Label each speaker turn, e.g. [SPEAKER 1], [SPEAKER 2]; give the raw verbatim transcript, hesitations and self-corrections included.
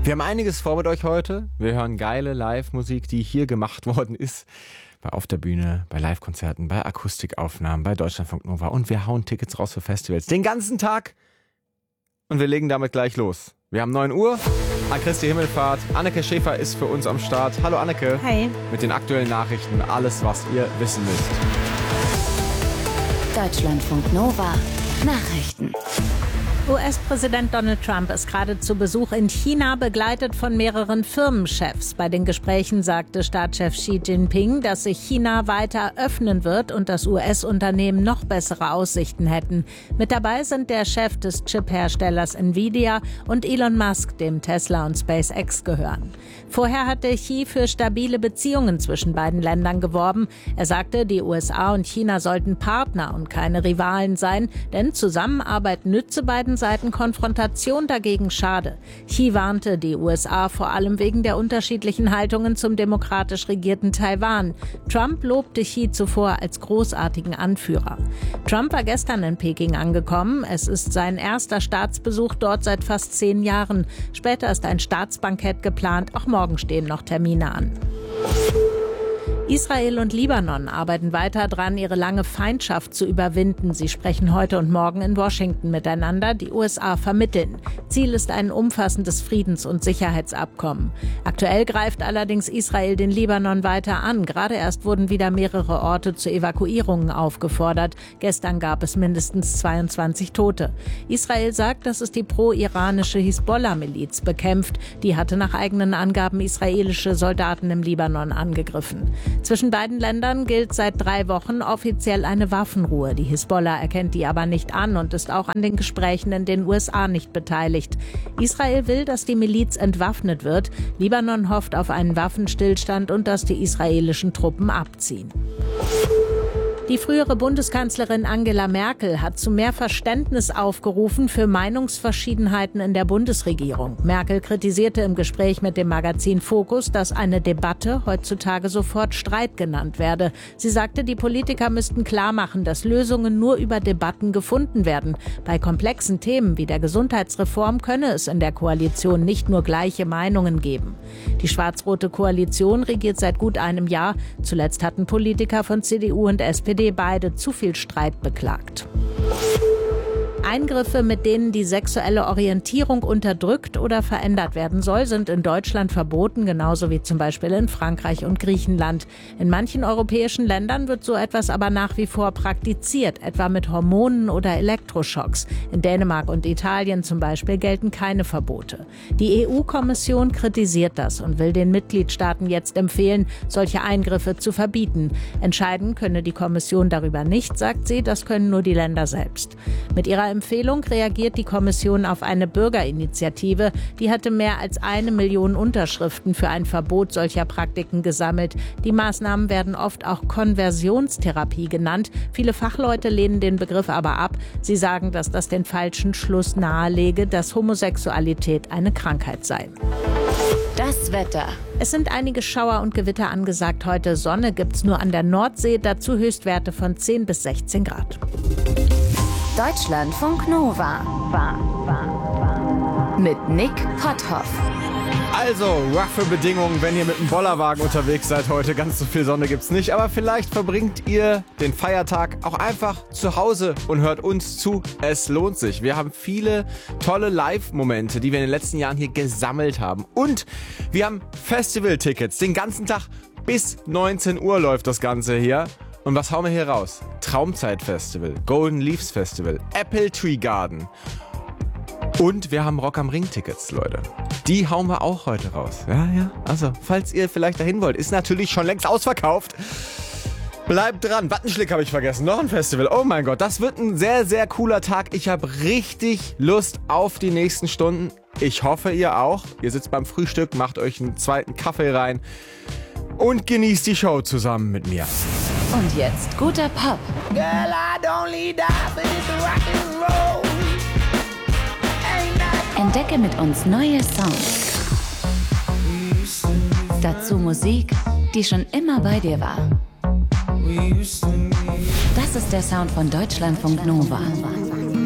[SPEAKER 1] Wir haben einiges vor mit euch heute. Wir hören geile Live-Musik, die hier gemacht worden ist. Bei Auf der Bühne, bei Live-Konzerten, bei Akustikaufnahmen, bei Deutschlandfunk Nova. Und wir hauen Tickets raus für Festivals. Den ganzen Tag. Und wir legen damit gleich los. Wir haben neun Uhr. An Christi Himmelfahrt. Anneke Schäfer ist für uns am Start. Hallo Anneke.
[SPEAKER 2] Hi.
[SPEAKER 1] Mit den aktuellen Nachrichten. Alles, was ihr wissen müsst.
[SPEAKER 3] Deutschlandfunk Nova. Nachrichten.
[SPEAKER 2] U S-Präsident Donald Trump ist gerade zu Besuch in China, begleitet von mehreren Firmenchefs. Bei den Gesprächen sagte Staatschef Xi Jinping, dass sich China weiter öffnen wird und dass U S-Unternehmen noch bessere Aussichten hätten. Mit dabei sind der Chef des Chip-Herstellers Nvidia und Elon Musk, dem Tesla und SpaceX gehören. Vorher hatte Xi für stabile Beziehungen zwischen beiden Ländern geworben. Er sagte, die U S A und China sollten Partner und keine Rivalen sein, denn Zusammenarbeit nütze beiden Seiten, Konfrontation dagegen schade. Xi warnte die U S A vor allem wegen der unterschiedlichen Haltungen zum demokratisch regierten Taiwan. Trump lobte Xi zuvor als großartigen Anführer. Trump war gestern in Peking angekommen. Es ist sein erster Staatsbesuch dort seit fast zehn Jahren. Später ist ein Staatsbankett geplant. Auch morgen stehen noch Termine an. Israel und Libanon arbeiten weiter dran, ihre lange Feindschaft zu überwinden. Sie sprechen heute und morgen in Washington miteinander. Die U S A vermitteln. Ziel ist ein umfassendes Friedens- und Sicherheitsabkommen. Aktuell greift allerdings Israel den Libanon weiter an. Gerade erst wurden wieder mehrere Orte zu Evakuierungen aufgefordert. Gestern gab es mindestens zweiundzwanzig Tote. Israel sagt, dass es die pro-iranische Hisbollah-Miliz bekämpft. Die hatte nach eigenen Angaben israelische Soldaten im Libanon angegriffen. Zwischen beiden Ländern gilt seit drei Wochen offiziell eine Waffenruhe. Die Hisbollah erkennt die aber nicht an und ist auch an den Gesprächen in den U S A nicht beteiligt. Israel will, dass die Miliz entwaffnet wird. Libanon hofft auf einen Waffenstillstand und dass die israelischen Truppen abziehen. Die frühere Bundeskanzlerin Angela Merkel hat zu mehr Verständnis aufgerufen für Meinungsverschiedenheiten in der Bundesregierung. Merkel kritisierte im Gespräch mit dem Magazin Focus, dass eine Debatte heutzutage sofort Streit genannt werde. Sie sagte, die Politiker müssten klarmachen, dass Lösungen nur über Debatten gefunden werden. Bei komplexen Themen wie der Gesundheitsreform könne es in der Koalition nicht nur gleiche Meinungen geben. Die schwarz-rote Koalition regiert seit gut einem Jahr. Zuletzt hatten Politiker von C D U und S P D beide zu viel Streit beklagt. Eingriffe, mit denen die sexuelle Orientierung unterdrückt oder verändert werden soll, sind in Deutschland verboten, genauso wie zum Beispiel in Frankreich und Griechenland. In manchen europäischen Ländern wird so etwas aber nach wie vor praktiziert, etwa mit Hormonen oder Elektroschocks. In Dänemark und Italien zum Beispiel gelten keine Verbote. Die E U-Kommission kritisiert das und will den Mitgliedstaaten jetzt empfehlen, solche Eingriffe zu verbieten. Entscheiden könne die Kommission darüber nicht, sagt sie, das können nur die Länder selbst. Mit ihrer Empfehlung reagiert die Kommission auf eine Bürgerinitiative. Die hatte mehr als eine Million Unterschriften für ein Verbot solcher Praktiken gesammelt. Die Maßnahmen werden oft auch Konversionstherapie genannt. Viele Fachleute lehnen den Begriff aber ab. Sie sagen, dass das den falschen Schluss nahelege, dass Homosexualität eine Krankheit sei.
[SPEAKER 3] Das Wetter.
[SPEAKER 2] Es sind einige Schauer und Gewitter angesagt heute. Sonne gibt's nur an der Nordsee, dazu Höchstwerte von zehn bis sechzehn Grad.
[SPEAKER 3] Deutschlandfunk Nova. Mit Nick Potthoff.
[SPEAKER 1] Also, roughe Bedingungen, wenn ihr mit dem Bollerwagen unterwegs seid heute. Ganz so viel Sonne gibt's nicht, aber vielleicht verbringt ihr den Feiertag auch einfach zu Hause und hört uns zu. Es lohnt sich. Wir haben viele tolle Live-Momente, die wir in den letzten Jahren hier gesammelt haben. Und wir haben Festival-Tickets. Den ganzen Tag bis neunzehn Uhr läuft das Ganze hier. Und was hauen wir hier raus? Traumzeit-Festival, Golden Leaves Festival, Apple Tree Garden. Und wir haben Rock am Ring-Tickets, Leute. Die hauen wir auch heute raus. Ja, ja. Also, falls ihr vielleicht dahin wollt, ist natürlich schon längst ausverkauft. Bleibt dran. Wattenschlick habe ich vergessen. Noch ein Festival. Oh mein Gott, das wird ein sehr, sehr cooler Tag. Ich habe richtig Lust auf die nächsten Stunden. Ich hoffe, ihr auch. Ihr sitzt beim Frühstück, macht euch einen zweiten Kaffee rein und genießt die Show zusammen mit mir.
[SPEAKER 3] Und jetzt guter Pop.
[SPEAKER 4] Girl, I don't need that, but it's rock and roll.
[SPEAKER 3] Entdecke mit uns neue Songs. Dazu Musik, die schon immer bei dir war. Das ist der Sound von Deutschlandfunk Nova.